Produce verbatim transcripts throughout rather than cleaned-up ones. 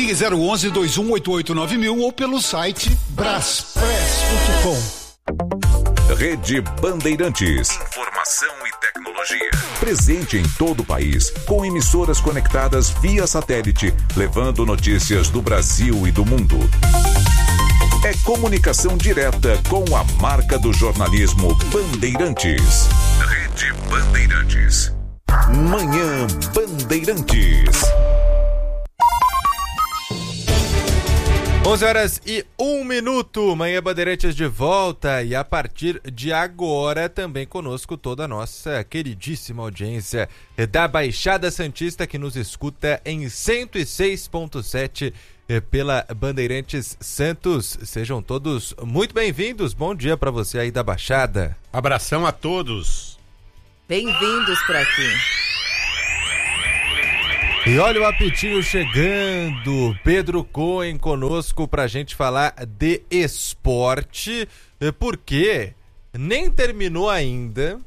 Ligue zero onze, dois um oito oito nove mil ou pelo site braspress ponto com. Rede Bandeirantes. Informação e tecnologia. Presente em todo o país, com emissoras conectadas via satélite, levando notícias do Brasil e do mundo. É comunicação direta com a marca do jornalismo Bandeirantes. Rede Bandeirantes. Manhã Bandeirantes. onze horas e um minuto, Manhã Bandeirantes de volta, e a partir de agora também conosco toda a nossa queridíssima audiência da Baixada Santista, que nos escuta em cento e seis ponto sete pela Bandeirantes Santos. Sejam todos muito bem-vindos, bom dia para você aí da Baixada. Abração a todos. Bem-vindos por aqui. E olha o apitinho chegando, Pedro Cohen conosco pra gente falar de esporte, porque nem terminou ainda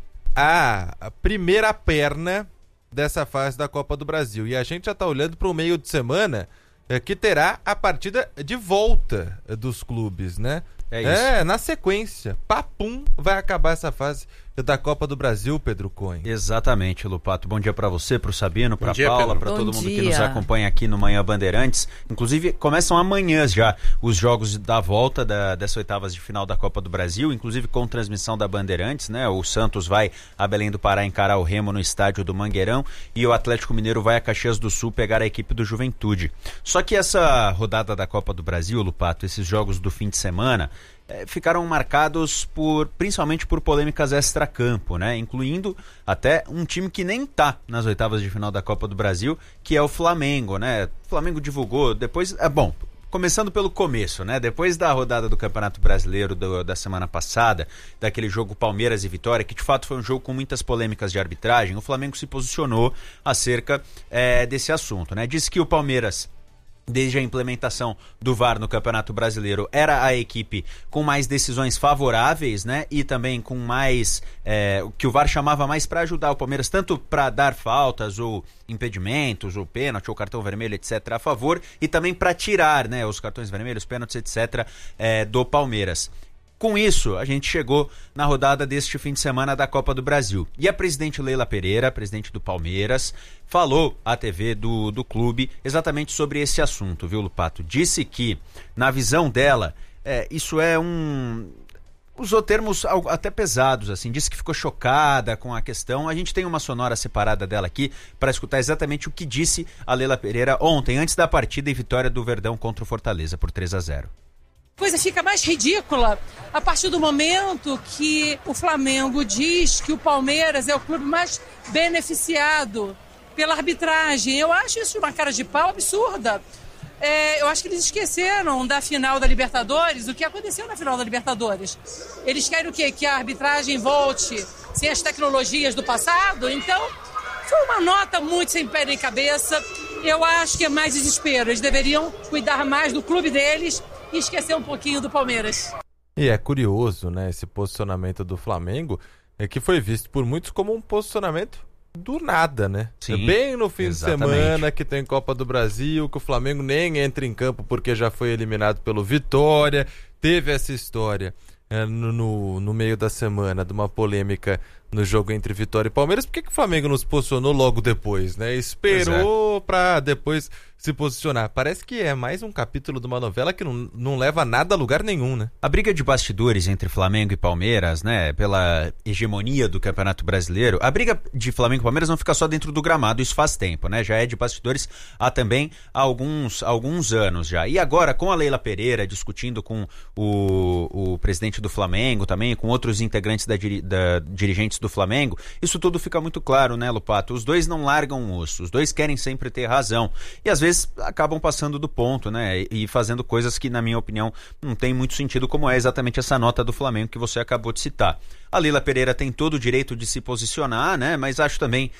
a primeira perna dessa fase da Copa do Brasil. E a gente já tá olhando para o meio de semana, que terá a partida de volta dos clubes, né? É isso. É, na sequência, papum, vai acabar essa fase da Copa do Brasil, Pedro Cohen. Exatamente, Lupato. Bom dia para você, para o Sabino, para Paula, para todo mundo dia. que nos acompanha aqui no Manhã Bandeirantes. Inclusive, começam amanhã já os jogos da volta da, dessas oitavas de final da Copa do Brasil, inclusive com transmissão da Bandeirantes, né? O Santos vai a Belém do Pará encarar o Remo no estádio do Mangueirão e o Atlético Mineiro vai a Caxias do Sul pegar a equipe do Juventude. Só que essa rodada da Copa do Brasil, Lupato, esses jogos do fim de semana, ficaram marcados por, principalmente por polêmicas extra-campo, né? Incluindo até um time que nem tá nas oitavas de final da Copa do Brasil, que é o Flamengo, né? O Flamengo divulgou depois, é bom, começando pelo começo, né? Depois da rodada do Campeonato Brasileiro do, da semana passada, daquele jogo Palmeiras e Vitória, que de fato foi um jogo com muitas polêmicas de arbitragem, o Flamengo se posicionou acerca é, desse assunto, né? Disse que o Palmeiras, desde a implementação do V A R no Campeonato Brasileiro, era a equipe com mais decisões favoráveis, né? E também com mais, é, o que o V A R chamava mais para ajudar o Palmeiras, tanto para dar faltas ou impedimentos, ou pênalti, ou cartão vermelho, etcétera, a favor, e também para tirar, né, os cartões vermelhos, pênaltis, etcétera, é, do Palmeiras. Com isso, a gente chegou na rodada deste fim de semana da Copa do Brasil. E a presidente Leila Pereira, presidente do Palmeiras, falou à T V do, do clube exatamente sobre esse assunto, viu, Lupato? Disse que, na visão dela, é, isso é um... usou termos até pesados, assim, disse que ficou chocada com a questão. A gente tem uma sonora separada dela aqui para escutar exatamente o que disse a Leila Pereira ontem, antes da partida e vitória do Verdão contra o Fortaleza por três a zero. A coisa fica mais ridícula a partir do momento que o Flamengo diz que o Palmeiras é o clube mais beneficiado pela arbitragem. Eu acho isso uma cara de pau absurda. É, eu acho que eles esqueceram da final da Libertadores, o que aconteceu na final da Libertadores. Eles querem o quê? Que a arbitragem volte sem as tecnologias do passado? Então, foi uma nota muito sem pé nem cabeça. Eu acho que é mais desespero. Eles deveriam cuidar mais do clube deles e esquecer um pouquinho do Palmeiras. E é curioso, né, esse posicionamento do Flamengo, é que foi visto por muitos como um posicionamento do nada, né? Sim, bem no fim exatamente. de semana que tem Copa do Brasil, que o Flamengo nem entra em campo porque já foi eliminado pelo Vitória. Teve essa história é, no, no, no meio da semana de uma polêmica no jogo entre Vitória e Palmeiras. Por que, que o Flamengo nos posicionou logo depois, né? Esperou é. pra depois se posicionar. Parece que é mais um capítulo de uma novela que não, não leva nada a lugar nenhum, né? A briga de bastidores entre Flamengo e Palmeiras, né, pela hegemonia do Campeonato Brasileiro, a briga de Flamengo e Palmeiras não fica só dentro do gramado, isso faz tempo, né? Já é de bastidores há também alguns, alguns anos já. E agora, com a Leila Pereira discutindo com o, o presidente do Flamengo também, com outros integrantes da, da dirigentes do Flamengo, isso tudo fica muito claro, né, Lupato? Os dois não largam o osso, os dois querem sempre ter razão. E às vezes acabam passando do ponto, né? E fazendo coisas que, na minha opinião, não tem muito sentido, como é exatamente essa nota do Flamengo que você acabou de citar. A Leila Pereira tem todo o direito de se posicionar, né? Mas acho também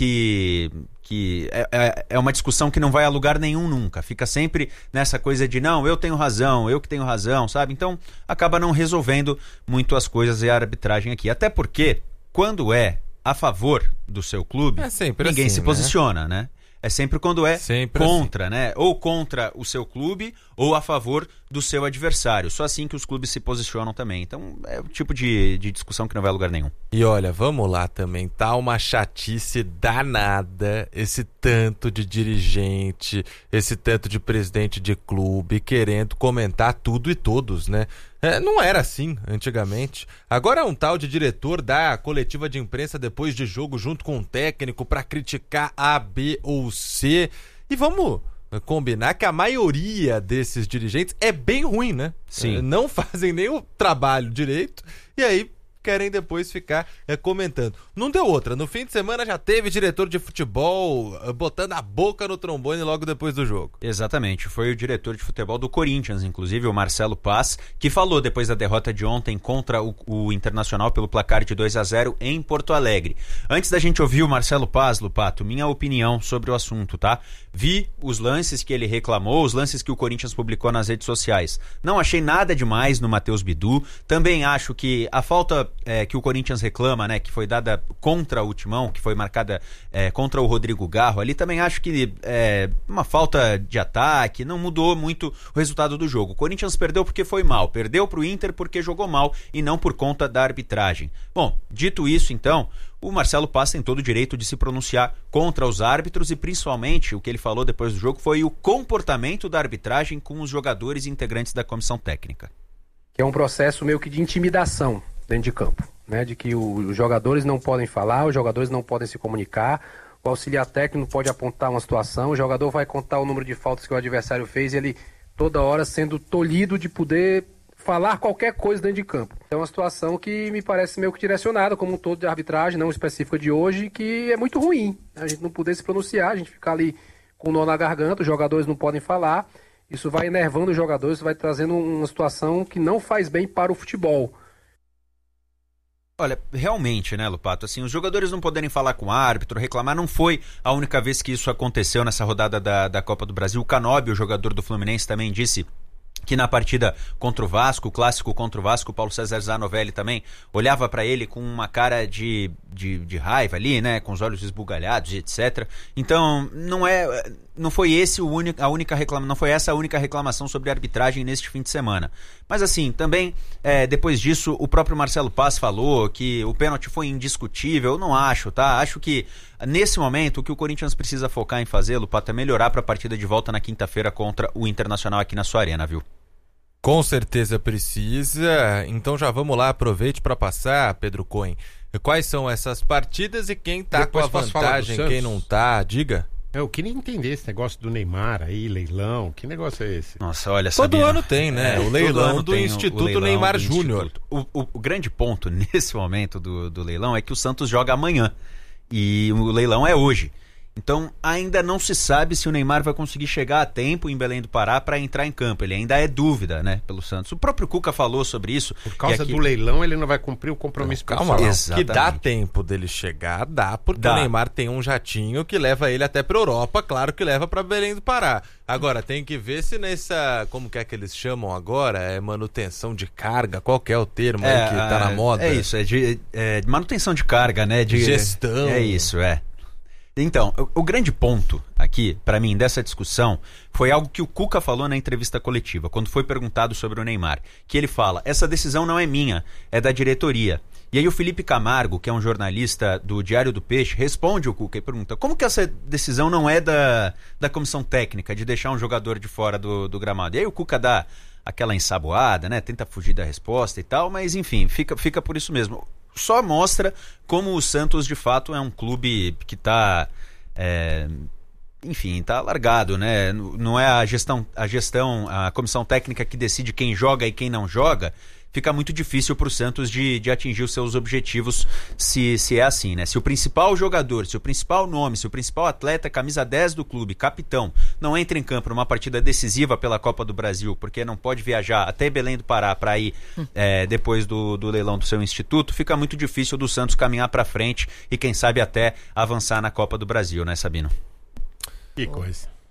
que, que é, é uma discussão que não vai a lugar nenhum nunca. Fica sempre nessa coisa de, não, eu tenho razão, eu que tenho razão, sabe? Então, acaba não resolvendo muito as coisas e a arbitragem aqui. Até porque, quando é a favor do seu clube, é sempre ninguém assim, se posiciona, né? né? É sempre quando é sempre contra, assim. né? Ou contra o seu clube ou a favor do seu adversário. Só assim que os clubes se posicionam também. Então é o tipo de, de discussão que não vai a lugar nenhum. E olha, vamos lá também, tá uma chatice danada, esse tanto de dirigente, esse tanto de presidente de clube querendo comentar tudo e todos, né? É, não era assim antigamente. Agora é um tal de diretor da coletiva de imprensa depois de jogo junto com um técnico pra criticar A, B ou C. E vamos combinar que a maioria desses dirigentes é bem ruim, né? Sim. É, não fazem nem o trabalho direito e aí querem depois ficar é, comentando. Não deu outra. No fim de semana já teve diretor de futebol uh, botando a boca no trombone logo depois do jogo. Exatamente. Foi o diretor de futebol do Corinthians, inclusive, o Marcelo Paz, que falou depois da derrota de ontem contra o, o Internacional pelo placar de dois a zero em Porto Alegre. Antes da gente ouvir o Marcelo Paz, Lupato, minha opinião sobre o assunto, tá? Vi os lances que ele reclamou, os lances que o Corinthians publicou nas redes sociais. Não achei nada demais no Matheus Bidu. Também acho que a falta É, que o Corinthians reclama, né, que foi dada contra o Timão, que foi marcada é, contra o Rodrigo Garro, ali também acho que é uma falta de ataque, não mudou muito o resultado do jogo. O Corinthians perdeu porque foi mal, perdeu pro Inter porque jogou mal e não por conta da arbitragem. Bom, dito isso então, o Marcelo Paz tem todo o direito de se pronunciar contra os árbitros e principalmente o que ele falou depois do jogo foi o comportamento da arbitragem com os jogadores e integrantes da comissão técnica. Que é um processo meio que de intimidação dentro de campo, né? De que o, os jogadores não podem falar, os jogadores não podem se comunicar, o auxiliar técnico pode apontar uma situação, o jogador vai contar o número de faltas que o adversário fez e ele toda hora sendo tolhido de poder falar qualquer coisa dentro de campo. É uma situação que me parece meio que direcionada como um todo de arbitragem, não específica de hoje, que é muito ruim, né? A gente não poder se pronunciar, a gente ficar ali com o nó na garganta, os jogadores não podem falar, isso vai enervando os jogadores, isso vai trazendo uma situação que não faz bem para o futebol. Olha, realmente, né, Lupato, assim, os jogadores não poderem falar com o árbitro, reclamar, não foi a única vez que isso aconteceu nessa rodada da, da Copa do Brasil. O Canóbio, o jogador do Fluminense, também disse que na partida contra o Vasco, o clássico contra o Vasco, o Paulo César Zanovelli também olhava pra ele com uma cara de, de, de raiva ali, né, com os olhos esbugalhados, etcétera. Então, não é, não foi esse o único, a única reclama, não foi essa a única reclamação sobre a arbitragem neste fim de semana. Mas assim, também, é, depois disso, o próprio Marcelo Paz falou que o pênalti foi indiscutível. Eu não acho, tá? Acho que nesse momento o que o Corinthians precisa focar em fazer, Lupato, é melhorar para a partida de volta na quinta-feira contra o Internacional aqui na sua arena, viu? Com certeza precisa. Então já vamos lá, aproveite para passar, Pedro Cohen. Quais são essas partidas e quem tá Depois com a vantagem, quem não tá? Diga. Eu queria entender esse negócio do Neymar aí, leilão. Que negócio é esse? Nossa, olha, Todo Sabino, ano tem, né? É, o leilão do tem Instituto o leilão Neymar do Júnior. Instituto. O, o, o grande ponto nesse momento do, do leilão é que o Santos joga amanhã. E o leilão é hoje. Então ainda não se sabe se o Neymar vai conseguir chegar a tempo em Belém do Pará para entrar em campo. Ele ainda é dúvida, né, pelo Santos. O próprio Cuca falou sobre isso. Por causa aqui... do leilão ele não vai cumprir o compromisso não, calma, profissional. que dá tempo dele chegar, dá, porque dá. O Neymar tem um jatinho que leva ele até pra Europa, claro que leva pra Belém do Pará. Agora, tem que ver se nessa, como que é que eles chamam agora, é manutenção de carga, qual que é o termo é, aí que tá na moda? É isso, é de, é de manutenção de carga, né? De gestão. É isso, é. Então, o, o grande ponto aqui, para mim, dessa discussão, foi algo que o Cuca falou na entrevista coletiva, quando foi perguntado sobre o Neymar, que ele fala, essa decisão não é minha, é da diretoria. E aí o Felipe Camargo, que é um jornalista do Diário do Peixe, responde o Cuca e pergunta, como que essa decisão não é da, da comissão técnica, de deixar um jogador de fora do, do gramado? E aí o Cuca dá aquela ensaboada, né, tenta fugir da resposta e tal, mas enfim, fica, fica por isso mesmo. Só mostra como o Santos de fato é um clube que está, é, enfim, está largado, né? Não é a gestão, a gestão, a comissão técnica que decide quem joga e quem não joga. Fica muito difícil para o Santos de, de atingir os seus objetivos se, se é assim, né? Se o principal jogador, se o principal nome, se o principal atleta, camisa dez do clube, capitão, não entra em campo numa partida decisiva pela Copa do Brasil, porque não pode viajar até Belém do Pará para ir é, depois do, do leilão do seu instituto, fica muito difícil do Santos caminhar para frente e quem sabe até avançar na Copa do Brasil, né, Sabino? Que coisa.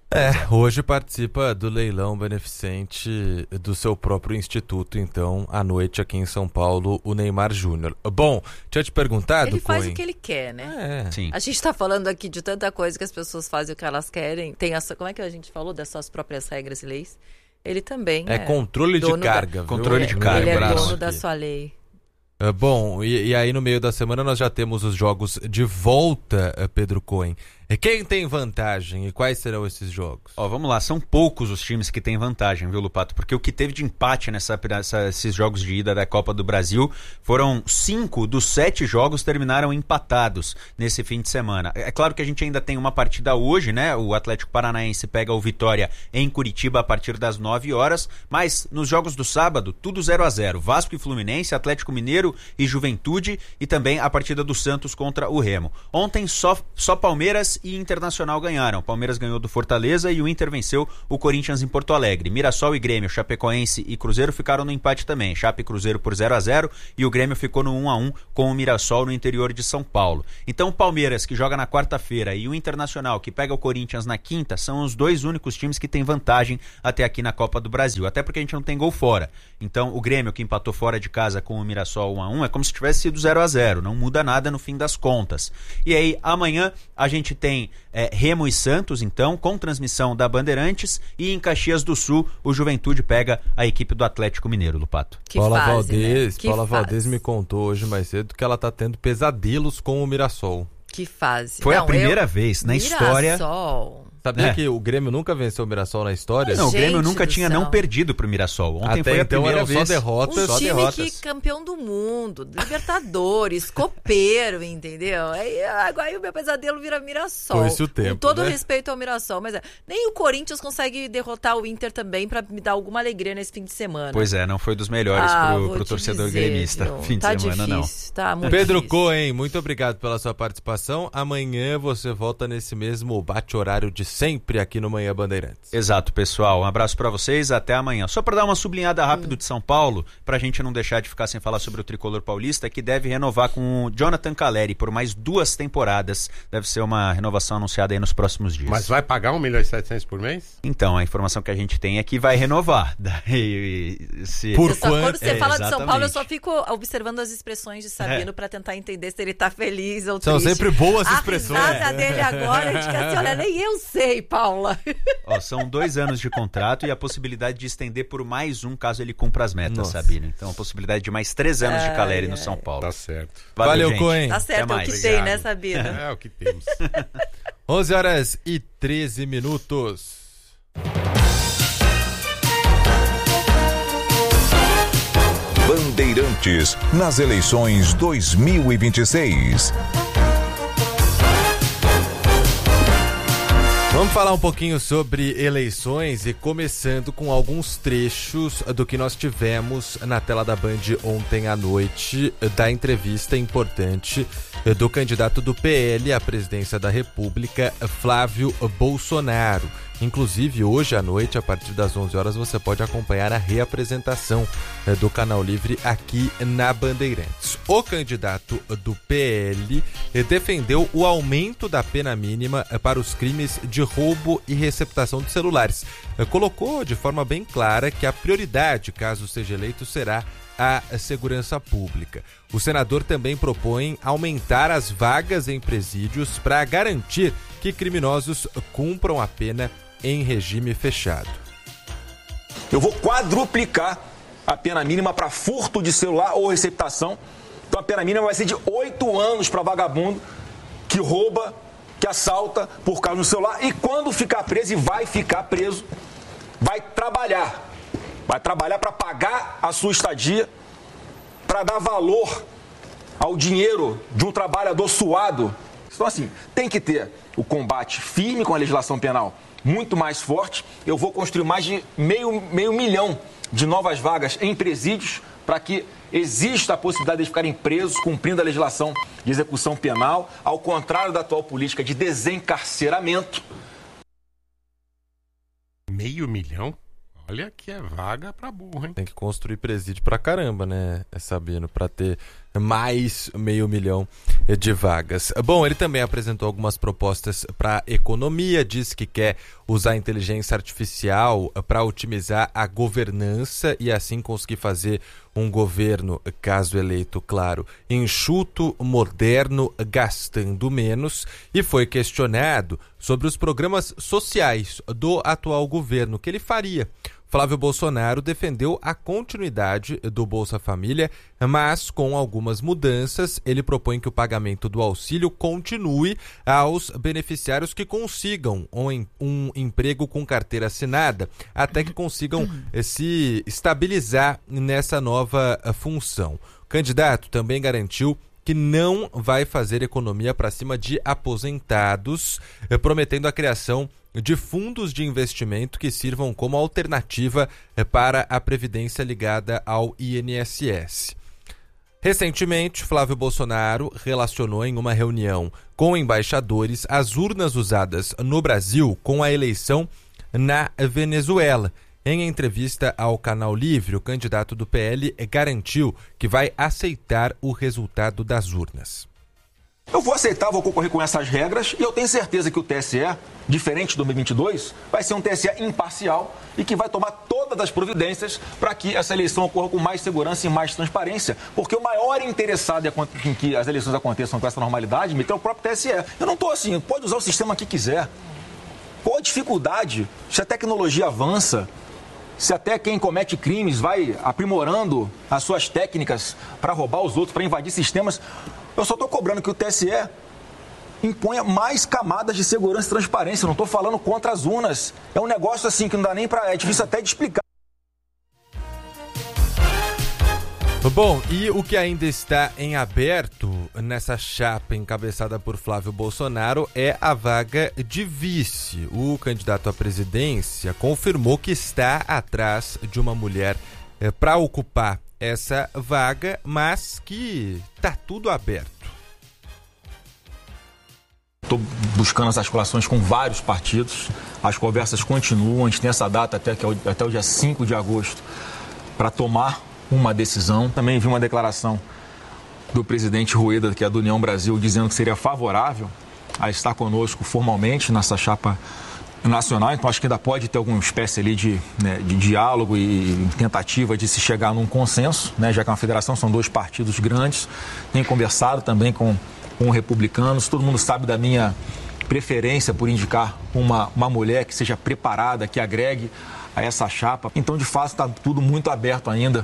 É, hoje participa do leilão beneficente do seu próprio instituto, então, à noite aqui em São Paulo, o Neymar Júnior. Bom, tinha te perguntado, Ele faz Cohen. o que ele quer, né? É. Sim. A gente tá falando aqui de tanta coisa que as pessoas fazem o que elas querem. Tem essa, como é que a gente falou? Das suas próprias regras e leis. Ele também É é, controle de dono carga, da- viu? Controle de Ele carga, é braço dono da aqui. sua lei. É, bom, e, e aí no meio da semana nós já temos os jogos de volta, eh, Pedro Cohen. E quem tem vantagem e quais serão esses jogos? Ó, vamos lá, são poucos os times que têm vantagem, viu, Lupato? Porque o que teve de empate nessa, nessa, esses jogos de ida da Copa do Brasil foram cinco dos sete jogos terminaram empatados nesse fim de semana. É claro que a gente ainda tem uma partida hoje, né? O Atlético Paranaense pega o Vitória em Curitiba a partir das nove horas, mas nos jogos do sábado, tudo zero a zero. Vasco e Fluminense, Atlético Mineiro e Juventude e também a partida do Santos contra o Remo. Ontem só, só Palmeiras e Internacional ganharam. O Palmeiras ganhou do Fortaleza e o Inter venceu o Corinthians em Porto Alegre. Mirassol e Grêmio, Chapecoense e Cruzeiro ficaram no empate também. Chape e Cruzeiro por zero a zero e o Grêmio ficou no um a um com o Mirassol no interior de São Paulo. Então o Palmeiras, que joga na quarta-feira, e o Internacional, que pega o Corinthians na quinta, são os dois únicos times que têm vantagem até aqui na Copa do Brasil. Até porque a gente não tem gol fora. Então o Grêmio, que empatou fora de casa com o Mirassol um a um, é como se tivesse sido zero a zero. Não muda nada no fim das contas. E aí amanhã a gente tem É, Remo e Santos, então, com transmissão da Bandeirantes, e em Caxias do Sul, o Juventude pega a equipe do Atlético Mineiro, Lupato. Que Paula fase, Valdez, né? Que Paula fase. Valdez me contou hoje mais cedo que ela tá tendo pesadelos com o Mirassol. Que fase. Foi a Não, primeira eu- vez na história. Mirassol. Sabia É. que o Grêmio nunca venceu o Mirassol na história? Não, o Grêmio Gente nunca do tinha céu. não perdido pro Mirassol. Ontem Até foi a então primeira eram só vez. derrotas. Um Só time derrotas. que campeão do mundo, Libertadores, copeiro, entendeu? Aí agora o meu pesadelo vira Mirassol. Foi-se o tempo, Com todo né? respeito ao Mirassol, mas é, nem o Corinthians consegue derrotar o Inter também pra me dar alguma alegria nesse fim de semana. Pois é, não foi dos melhores Ah, pro, vou pro te torcedor dizer, gremista. viu? Fim de tá semana, não. difícil, tá muito Pedro difícil. Cohen, muito obrigado pela sua participação. Amanhã você volta nesse mesmo bate-horário de sempre aqui no Manhã Bandeirantes. Exato, pessoal. Um abraço pra vocês, até amanhã. Só pra dar uma sublinhada rápido de São Paulo, pra gente não deixar de ficar sem falar sobre o tricolor paulista, que deve renovar com o Jonathan Calleri por mais duas temporadas. Deve ser uma renovação anunciada aí nos próximos dias. Mas vai pagar um milhão e setecentos por mês? Então, a informação que a gente tem é que vai renovar. Daí, se... Por Eu só- quanto? quando você É, fala de São Paulo, eu exatamente. só fico observando as expressões de Sabino É. pra tentar entender se ele tá feliz ou São triste. sempre boas a expressões. risada dele agora, a gente fica assim, olha, nem eu sei, Paula. Ó, são dois anos de contrato e a possibilidade de estender por mais um caso ele cumpra as metas, Nossa. Sabino. Então, a possibilidade de mais três anos de Calleri no São Paulo. Tá certo. Valeu, gente. Cohen. Tá certo, Até é o que mais. tem, né, Obrigado. Sabino? É o que temos. onze horas e treze minutos. Bandeirantes nas eleições dois mil e vinte e seis. Vamos falar um pouquinho sobre eleições e começando com alguns trechos do que nós tivemos na tela da Band ontem à noite, da entrevista importante do candidato do P L à presidência da República, Flávio Bolsonaro. Inclusive, hoje à noite, a partir das onze horas, você pode acompanhar a reapresentação do Canal Livre aqui na Bandeirantes. O candidato do P L defendeu o aumento da pena mínima para os crimes de roubo e receptação de celulares. Colocou de forma bem clara que a prioridade, caso seja eleito, será a segurança pública. O senador também propõe aumentar as vagas em presídios para garantir que criminosos cumpram a pena em regime fechado. Eu vou quadruplicar a pena mínima para furto de celular ou receptação. Então a pena mínima vai ser de oito anos para vagabundo que rouba, que assalta por causa do celular. E quando ficar preso, e vai ficar preso, vai trabalhar. Vai trabalhar para pagar a sua estadia, para dar valor ao dinheiro de um trabalhador suado. Então assim, tem que ter o combate firme com a legislação penal muito mais forte. Eu vou construir mais de meio, meio milhão de novas vagas em presídios para que exista a possibilidade de ficarem presos cumprindo a legislação de execução penal, ao contrário da atual política de desencarceramento. Meio milhão? Olha que é vaga pra burro, hein? Tem que construir presídio pra caramba, né, Sabino, pra ter mais meio milhão de vagas. Bom, ele também apresentou algumas propostas para economia, disse que quer usar a inteligência artificial para otimizar a governança e assim conseguir fazer um governo, caso eleito, claro, enxuto, moderno, gastando menos, e foi questionado sobre os programas sociais do atual governo, que ele faria. Flávio Bolsonaro defendeu a continuidade do Bolsa Família, mas com algumas mudanças. Ele propõe que o pagamento do auxílio continue aos beneficiários que consigam um, um emprego com carteira assinada, até que consigam se estabilizar nessa nova função. O candidato também garantiu que não vai fazer economia para cima de aposentados, prometendo a criação de fundos de investimento que sirvam como alternativa para a previdência ligada ao I N S S. Recentemente, Flávio Bolsonaro relacionou em uma reunião com embaixadores as urnas usadas no Brasil com a eleição na Venezuela. Em entrevista ao Canal Livre, o candidato do P L garantiu que vai aceitar o resultado das urnas. Eu vou aceitar, vou concorrer com essas regras e eu tenho certeza que o T S E, diferente do dois mil e vinte e dois, vai ser um T S E imparcial e que vai tomar todas as providências para que essa eleição ocorra com mais segurança e mais transparência, porque o maior interessado em que as eleições aconteçam com essa normalidade é o próprio T S E. Eu não estou assim, pode usar o sistema que quiser. Qual a dificuldade? Se a tecnologia avança, se até quem comete crimes vai aprimorando as suas técnicas para roubar os outros, para invadir sistemas, eu só estou cobrando que o T S E imponha mais camadas de segurança e transparência. Eu não estou falando contra as urnas. É um negócio assim que não dá nem para... É difícil até de explicar. Bom, e o que ainda está em aberto nessa chapa encabeçada por Flávio Bolsonaro é a vaga de vice. O candidato à presidência confirmou que está atrás de uma mulher é, para ocupar essa vaga, mas que está tudo aberto. Estou buscando as articulações com vários partidos. As conversas continuam. A gente tem essa data até, que é o, até o dia cinco de agosto para tomar uma decisão. Também vi uma declaração do presidente Rueda, que é do União Brasil, dizendo que seria favorável a estar conosco formalmente nessa chapa nacional. Então acho que ainda pode ter alguma espécie ali de, né, de diálogo e tentativa de se chegar num consenso, né, já que é uma federação, são dois partidos grandes. Tenho conversado também com, com republicanos. Todo mundo sabe da minha preferência por indicar uma, uma mulher que seja preparada, que agregue a essa chapa. Então, de fato, está tudo muito aberto ainda.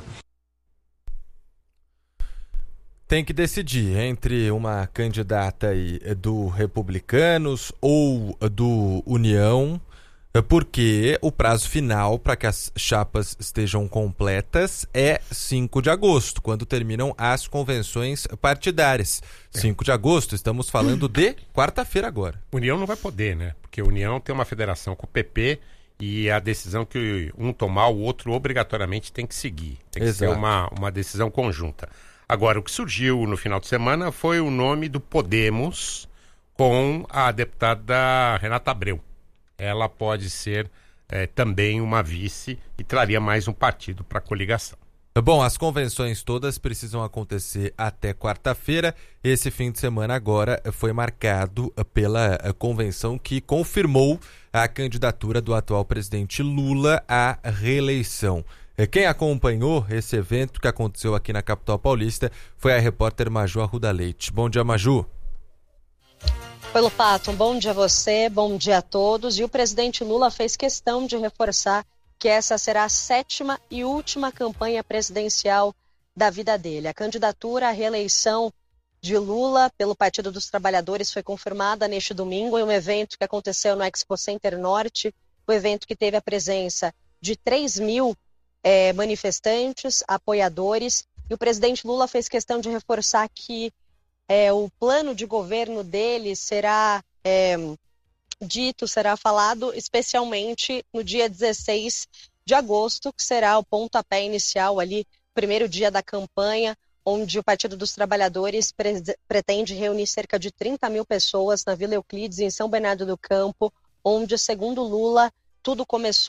Tem que decidir entre uma candidata aí do Republicanos ou do União, porque o prazo final para que as chapas estejam completas é cinco de agosto, quando terminam as convenções partidárias. cinco de agosto, estamos falando de quarta-feira agora. União não vai poder, né? Porque a União tem uma federação com o P P e a decisão que um tomar, o outro obrigatoriamente tem que seguir. Tem que Exato. ser uma, uma decisão conjunta. Agora, o que surgiu no final de semana foi o nome do Podemos com a deputada Renata Abreu. Ela pode ser é, também uma vice e traria mais um partido para a coligação. Bom, as convenções todas precisam acontecer até quarta-feira. Esse fim de semana agora foi marcado pela convenção que confirmou a candidatura do atual presidente Lula à reeleição. Quem acompanhou esse evento que aconteceu aqui na capital paulista foi a repórter Maju Arruda Leite. Bom dia, Maju. Oi, Lupato, um bom dia a você, bom dia a todos. E o presidente Lula fez questão de reforçar que essa será a sétima e última campanha presidencial da vida dele. A candidatura à reeleição de Lula pelo Partido dos Trabalhadores foi confirmada neste domingo em um evento que aconteceu no Expo Center Norte, um evento que teve a presença de três mil É, manifestantes, apoiadores, e o presidente Lula fez questão de reforçar que é, o plano de governo dele será é, dito, será falado especialmente no dia dezesseis de agosto, que será o pontapé inicial ali, primeiro dia da campanha, onde o Partido dos Trabalhadores pre- pretende reunir cerca de trinta mil pessoas na Vila Euclides, em São Bernardo do Campo, onde, segundo Lula, tudo começou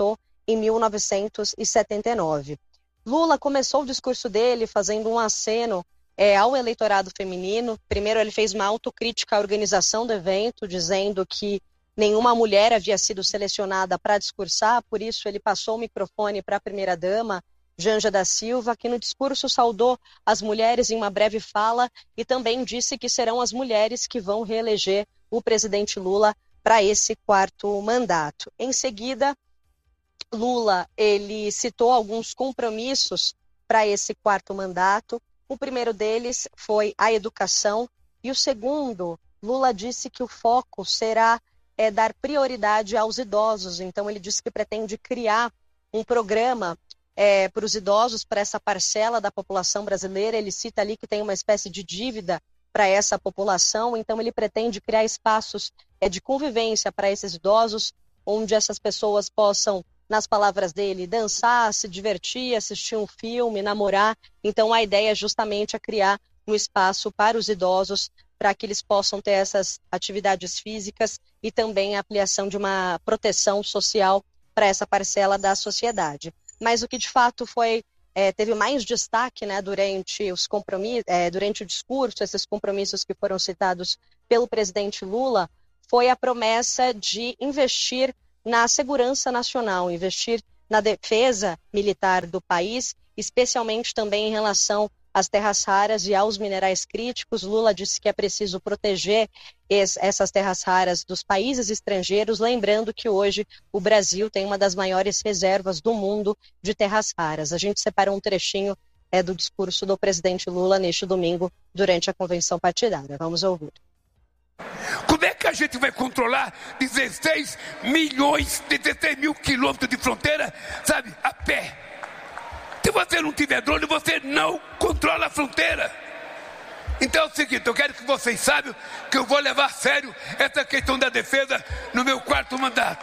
em mil novecentos e setenta e nove. Lula começou o discurso dele fazendo um aceno é, ao eleitorado feminino. Primeiro ele fez uma autocrítica à organização do evento, dizendo que nenhuma mulher havia sido selecionada para discursar, por isso ele passou o microfone para a primeira-dama, Janja da Silva, que no discurso saudou as mulheres em uma breve fala e também disse que serão as mulheres que vão reeleger o presidente Lula para esse quarto mandato. Em seguida, Lula ele citou alguns compromissos para esse quarto mandato. O primeiro deles foi a educação e o segundo, Lula disse que o foco será é, dar prioridade aos idosos. Então ele disse que pretende criar um programa é, para os idosos, para essa parcela da população brasileira. Ele cita ali que tem uma espécie de dívida para essa população, então ele pretende criar espaços é, de convivência para esses idosos, onde essas pessoas possam, nas palavras dele, dançar, se divertir, assistir um filme, namorar. Então a ideia justamente é criar um espaço para os idosos, para que eles possam ter essas atividades físicas e também a ampliação de uma proteção social para essa parcela da sociedade. Mas o que de fato foi, é, teve mais destaque, né, durante, os compromissos, é, durante o discurso, esses compromissos que foram citados pelo presidente Lula, foi a promessa de investir na segurança nacional, investir na defesa militar do país, especialmente também em relação às terras raras e aos minerais críticos. Lula disse que é preciso proteger es, essas terras raras dos países estrangeiros, lembrando que hoje o Brasil tem uma das maiores reservas do mundo de terras raras. A gente separou um trechinho é, do discurso do presidente Lula neste domingo, durante a convenção partidária. Vamos ouvir. Como é que a gente vai controlar dezesseis milhões, dezesseis mil quilômetros de fronteira, sabe, a pé? Se você não tiver drone, você não controla a fronteira. Então é o seguinte, eu quero que vocês saibam que eu vou levar a sério essa questão da defesa no meu quarto mandato.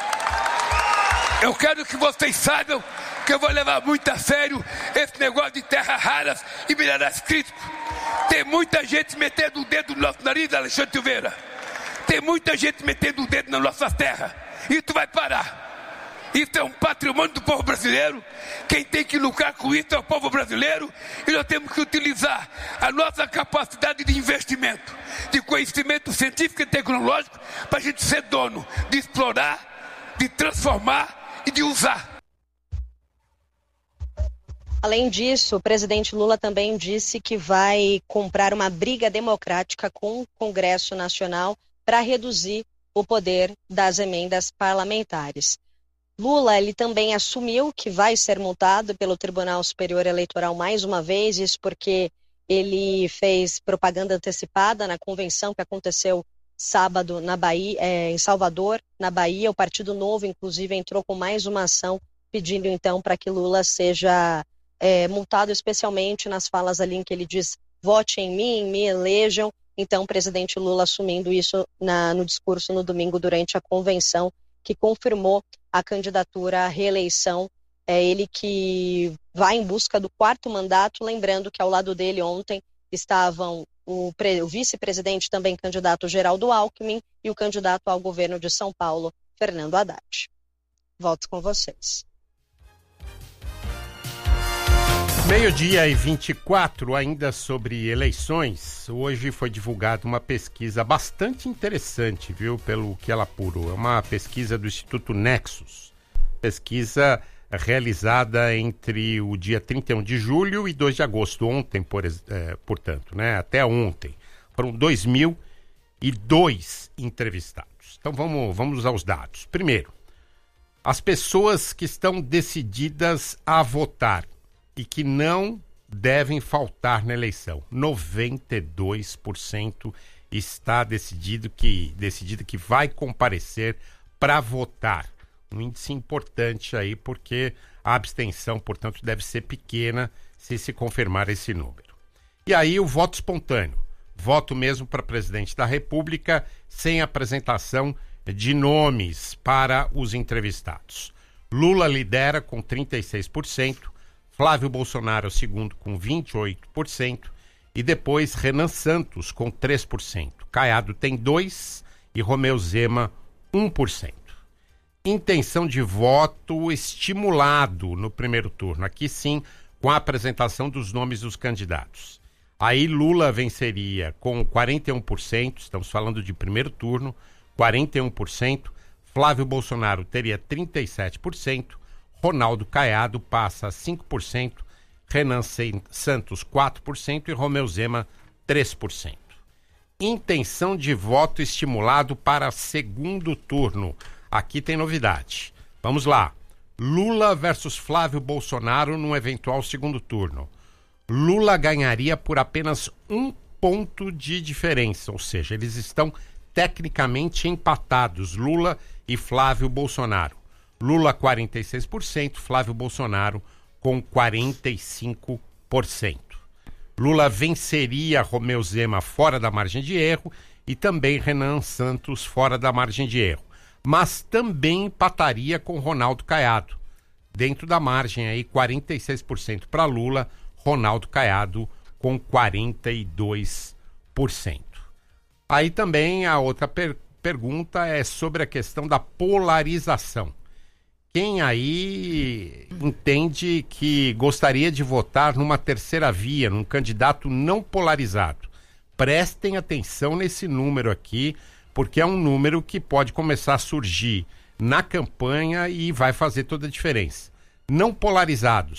Eu quero que vocês saibam que eu vou levar muito a sério esse negócio de terras raras e minerais críticos. Tem muita gente metendo o dedo no nosso nariz, Alexandre Silveira. Tem muita gente metendo o dedo nas nossas terras. Isso vai parar. Isso é um patrimônio do povo brasileiro. Quem tem que lucrar com isso é o povo brasileiro. E nós temos que utilizar a nossa capacidade de investimento, de conhecimento científico e tecnológico, para a gente ser dono de explorar, de transformar e de usar. Além disso, o presidente Lula também disse que vai comprar uma briga democrática com o Congresso Nacional para reduzir o poder das emendas parlamentares. Lula ele também assumiu que vai ser multado pelo Tribunal Superior Eleitoral mais uma vez, isso porque ele fez propaganda antecipada na convenção que aconteceu sábado na Bahia, é, em Salvador, na Bahia. O Partido Novo, inclusive, entrou com mais uma ação pedindo então para que Lula seja é, multado, especialmente nas falas ali em que ele diz: vote em mim, me elejam. Então o presidente Lula assumindo isso na, no discurso no domingo durante a convenção, que confirmou a candidatura à reeleição. É ele que vai em busca do quarto mandato, lembrando que ao lado dele ontem estavam o, pre, o vice-presidente, também candidato Geraldo Alckmin, e o candidato ao governo de São Paulo, Fernando Haddad. Volto com vocês. Meio-dia e vinte e quatro, ainda sobre eleições. Hoje foi divulgada uma pesquisa bastante interessante, viu, pelo que ela apurou. É uma pesquisa do Instituto Nexus. Pesquisa realizada entre o dia trinta e um de julho e dois de agosto, ontem, por, é, portanto, né, até ontem. Foram dois mil e dois entrevistados. Então vamos, vamos aos dados. Primeiro, as pessoas que estão decididas a votar e que não devem faltar na eleição. noventa e dois por cento está decidido que, decidido que vai comparecer para votar. Um índice importante aí, porque a abstenção, portanto, deve ser pequena se se confirmar esse número. E aí o voto espontâneo. Voto mesmo para presidente da República, sem apresentação de nomes para os entrevistados. Lula lidera com trinta e seis por cento, Flávio Bolsonaro é o segundo com vinte e oito por cento e depois Renan Santos com três por cento. Caiado tem dois por cento e Romeu Zema um por cento. intenção de voto estimulado no primeiro turno. Aqui sim, com a apresentação dos nomes dos candidatos. Aí Lula venceria com quarenta e um por cento, estamos falando de primeiro turno, quarenta e um por cento. Flávio Bolsonaro teria trinta e sete por cento. Ronaldo Caiado passa a cinco por cento. Renan Santos, quatro por cento. E Romeu Zema, três por cento. Intenção de voto estimulado para segundo turno. Aqui tem novidade. Vamos lá. Lula versus Flávio Bolsonaro num eventual segundo turno. Lula ganharia por apenas um ponto de diferença, ou seja, eles estão tecnicamente empatados, Lula e Flávio Bolsonaro. Lula quarenta e seis por cento, Flávio Bolsonaro com quarenta e cinco por cento. Lula venceria Romeu Zema fora da margem de erro e também Renan Santos fora da margem de erro, mas também empataria com Ronaldo Caiado, dentro da margem aí quarenta e seis por cento para Lula, Ronaldo Caiado com quarenta e dois por cento. Aí também a outra per- pergunta é sobre a questão da polarização. Quem aí entende que gostaria de votar numa terceira via, num candidato não polarizado? Prestem atenção nesse número aqui, porque é um número que pode começar a surgir na campanha e vai fazer toda a diferença. Não polarizados.